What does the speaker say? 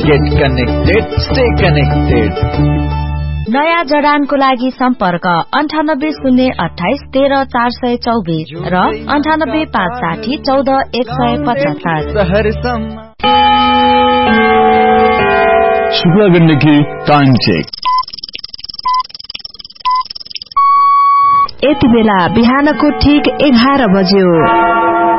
Get connected, stay connected. नयाँ जडानको लागि सम्पर्क 9808130424 र 9856014175। Shukla Gandaki time check. यति बेला बिहानको ठीक 11 बज्यो।